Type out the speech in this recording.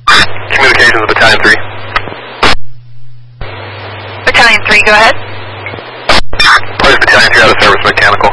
Communications with Battalion 3. Battalion 3, go ahead. Place Battalion 3 out of service, mechanical.